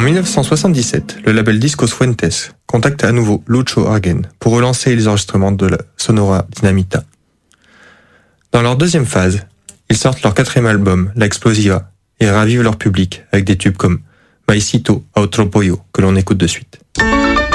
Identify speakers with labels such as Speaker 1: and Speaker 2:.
Speaker 1: 1977, le label Discos Fuentes contacte à nouveau Lucho Argen pour relancer les enregistrements de la Sonora Dinamita. Dans leur deuxième phase, ils sortent leur quatrième album, La Explosiva, et ravivent leur public avec des tubes comme Maicito a Otro Pollo, que l'on écoute de suite.